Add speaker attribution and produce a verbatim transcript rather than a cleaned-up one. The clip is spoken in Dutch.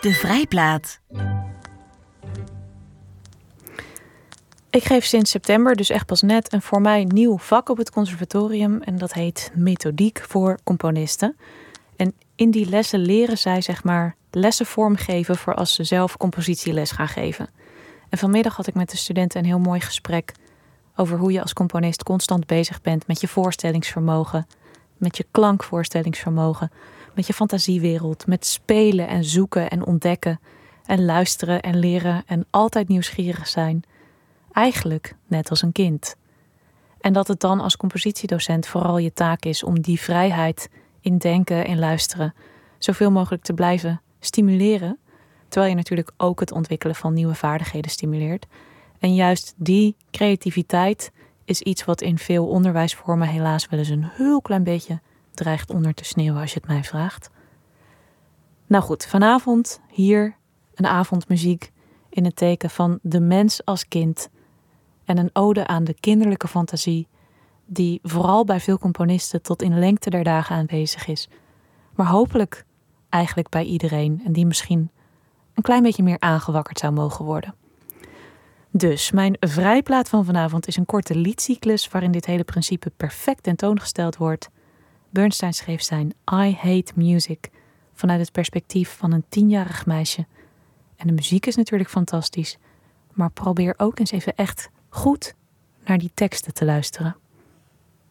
Speaker 1: De Vrijplaat.
Speaker 2: Ik geef sinds september, dus echt pas net, een voor mij nieuw vak op het conservatorium. En dat heet methodiek voor componisten. En in die lessen leren zij zeg maar lessen vormgeven voor als ze zelf compositieles gaan geven. En vanmiddag had ik met de studenten een heel mooi gesprek over hoe je als componist constant bezig bent met je voorstellingsvermogen, met je klankvoorstellingsvermogen, met je fantasiewereld, met spelen en zoeken en ontdekken en luisteren en leren en altijd nieuwsgierig zijn. Eigenlijk net als een kind. En dat het dan als compositiedocent vooral je taak is om die vrijheid in denken en luisteren zoveel mogelijk te blijven stimuleren, terwijl je natuurlijk ook het ontwikkelen van nieuwe vaardigheden stimuleert. En juist die creativiteit is iets wat in veel onderwijsvormen helaas wel eens een heel klein beetje dreigt onder te sneeuwen als je het mij vraagt. Nou goed, vanavond hier een avond muziek in het teken van de mens als kind en een ode aan de kinderlijke fantasie die vooral bij veel componisten tot in lengte der dagen aanwezig is. Maar hopelijk eigenlijk bij iedereen en die misschien een klein beetje meer aangewakkerd zou mogen worden. Dus mijn vrijplaat van vanavond is een korte liedcyclus waarin dit hele principe perfect tentoongesteld wordt. Bernstein schreef zijn I Hate Music vanuit het perspectief van een tienjarig meisje. En de muziek is natuurlijk fantastisch, maar probeer ook eens even echt goed naar die teksten te luisteren.